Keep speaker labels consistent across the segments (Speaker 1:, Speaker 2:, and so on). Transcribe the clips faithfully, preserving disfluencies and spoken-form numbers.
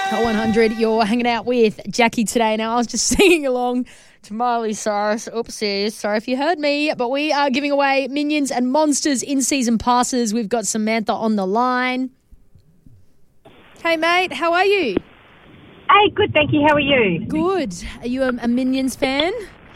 Speaker 1: Hot one hundred, you're hanging out with Jackie today. Now, I was just singing along to Miley Cyrus. Oopsies. Sorry if you heard me. But we are giving away Minions and Monsters in-season passes. We've got Samantha on the line. Hey, mate. How are you?
Speaker 2: Hey, good, thank you. How are you?
Speaker 1: Good. Are you a, a Minions fan?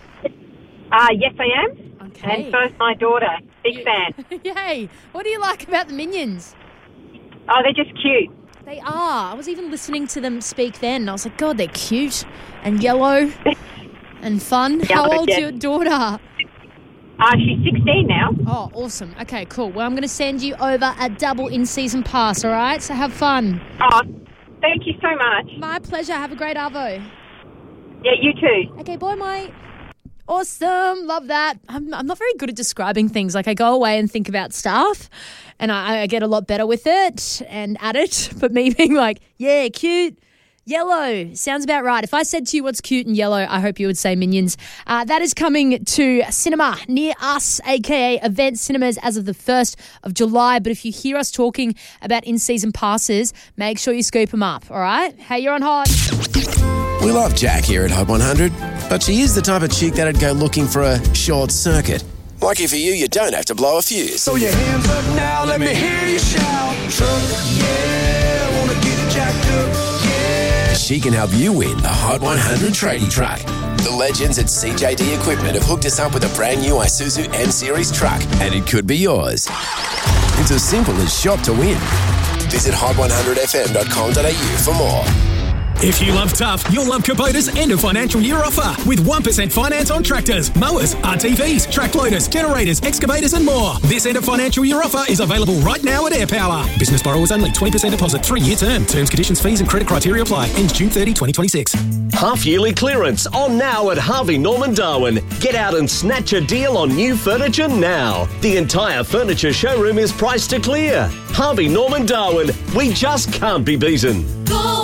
Speaker 2: Uh, yes, I am.
Speaker 1: Okay.
Speaker 2: And so is my daughter. Big fan.
Speaker 1: Yay. What do you like about the Minions?
Speaker 2: Oh, they're just cute.
Speaker 1: They are. I was even listening to them speak then. And I was like, God, they're cute and yellow and fun.
Speaker 2: Yeah,
Speaker 1: How old's
Speaker 2: yeah.
Speaker 1: your daughter?
Speaker 2: Uh, she's sixteen now.
Speaker 1: Oh, awesome. Okay, cool. Well, I'm going to send you over a double in-season pass, all right? So have fun.
Speaker 2: Oh, thank you so much.
Speaker 1: My pleasure. Have a great Arvo.
Speaker 2: Yeah, you too.
Speaker 1: Okay, bye, mate. Awesome. Love that. I'm, I'm not very good at describing things. Like, I go away and think about stuff and I, I get a lot better with it and at it. But me being like, yeah, cute, yellow, sounds about right. If I said to you what's cute and yellow, I hope you would say Minions. Uh, that is coming to cinema near us, a k a. Event Cinemas, as of the first of July. But if you hear us talking about in-season passes, make sure you scoop them up, all right? Hey, you're on Hot.
Speaker 3: We love Jack here at Hot one hundred, but she is the type of chick that'd go looking for a short circuit. Lucky for you, you don't have to blow a fuse.
Speaker 4: So your hands up now, let me hear you shout. Truck, yeah, wanna get it jacked up, yeah.
Speaker 3: She can help you win the Hot one hundred tradie truck. The legends at C J D Equipment have hooked us up with a brand new Isuzu M-Series truck, and it could be yours. It's as simple as shop to win. Visit hot one hundred f m dot com dot a u for more.
Speaker 5: If you love tough, you'll love Kubota's end of financial year offer with one percent finance on tractors, mowers, R T Vs, track loaders, generators, excavators and more. This end of financial year offer is available right now at AirPower. Business borrowers only, twenty percent deposit, three-year term. Terms, conditions, fees and credit criteria apply. Ends June thirtieth, twenty twenty-six.
Speaker 6: Half-yearly clearance on now at Harvey Norman Darwin. Get out and snatch a deal on new furniture now. The entire furniture showroom is priced to clear. Harvey Norman Darwin. We just can't be beaten.
Speaker 7: Go!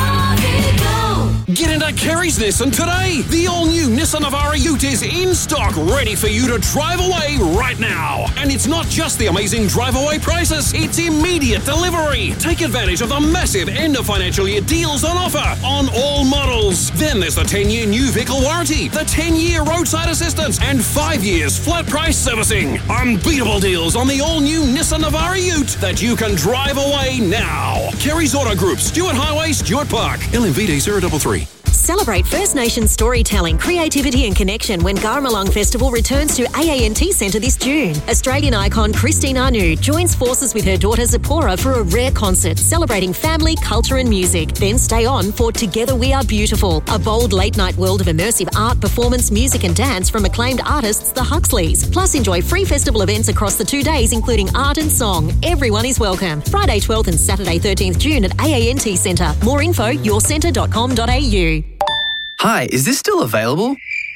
Speaker 8: Get into Kerry's Nissan today. The all-new Nissan Navara Ute is in stock, ready for you to drive away right now. And it's not just the amazing drive-away prices, it's immediate delivery. Take advantage of the massive end of financial year deals on offer on all models. Then there's the ten-year new vehicle warranty, the ten-year roadside assistance, and five years flat price servicing. Unbeatable deals on the all-new Nissan Navara Ute that you can drive away now. Kerry's Auto Group, Stewart Highway, Stewart Park. L M V D zero three three.
Speaker 9: Celebrate First Nations storytelling, creativity and connection when Garmalung Festival returns to A A N T Centre this June. Australian icon Christine Anu joins forces with her daughter Zipporah for a rare concert celebrating family, culture and music. Then stay on for Together We Are Beautiful, a bold late-night world of immersive art, performance, music and dance from acclaimed artists The Huxleys. Plus enjoy free festival events across the two days including art and song. Everyone is welcome. Friday twelfth and Saturday thirteenth June at A A N T Centre. More info your centre dot com dot a u.
Speaker 10: Hi, is this still available?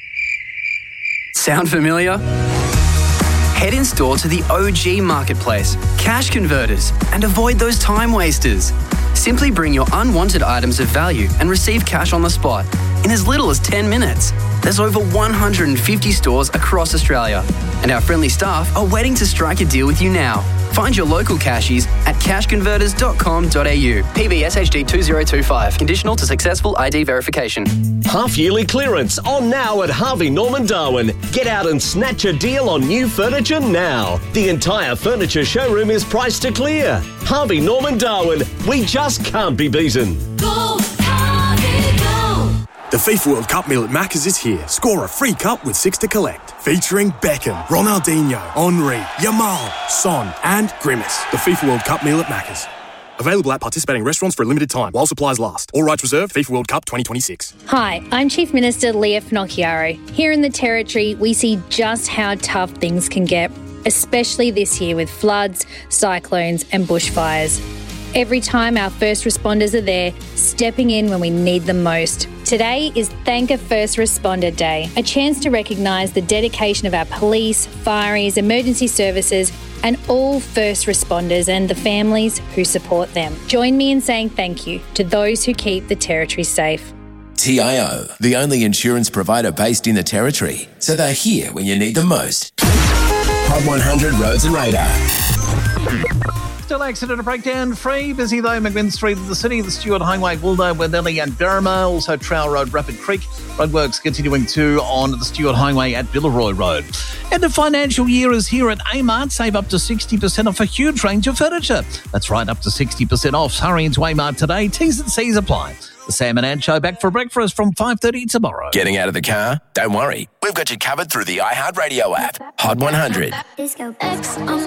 Speaker 10: Sound familiar? Head in store to the O G Marketplace, Cash Converters, and avoid those time wasters. Simply bring your unwanted items of value and receive cash on the spot in as little as ten minutes. There's over one hundred fifty stores across Australia, and our friendly staff are waiting to strike a deal with you now. Find your local cashies at cash converters dot com dot a u. P B S H D two zero two five. Conditional to successful I D verification.
Speaker 6: Half-yearly clearance on now at Harvey Norman Darwin. Get out and snatch a deal on new furniture now. The entire furniture showroom is priced to clear. Harvey Norman Darwin. We just can't be beaten.
Speaker 7: Go, Harvey, go!
Speaker 11: The FIFA World Cup meal at Macca's is here. Score a free cup with six to collect. Featuring Beckham, Ronaldinho, Henry, Yamal, Son and Grimace. The FIFA World Cup meal at Macca's. Available at participating restaurants for a limited time while supplies last. All rights reserved. FIFA World Cup twenty twenty-six.
Speaker 12: Hi, I'm Chief Minister Leah Finocchiaro. Here in the Territory, we see just how tough things can get, especially this year with floods, cyclones and bushfires. Every time our first responders are there, stepping in when we need them most. Today is Thank a First Responder Day, a chance to recognise the dedication of our police, fireys, emergency services and all first responders and the families who support them. Join me in saying thank you to those who keep the Territory safe.
Speaker 3: T I O, the only insurance provider based in the Territory, so they're here when you need them most. Hot one hundred Roads and Radar.
Speaker 13: Still accident and breakdown free. Busy though, McMinn Street in the city, the Stewart Highway, Wildo, Wendelli and Derma. Also Trowell Road, Rapid Creek. Roadworks continuing too on the Stewart Highway at Villaroy Road. End of financial year is here at A-Mart. Save up to sixty percent off a huge range of furniture. That's right, up to sixty percent off. Hurry into A-Mart today. T's and C's apply. The Sam and Ann Show back for breakfast from five thirty tomorrow.
Speaker 3: Getting out of the car? Don't worry. We've got you covered through the iHeartRadio app. Hot one hundred.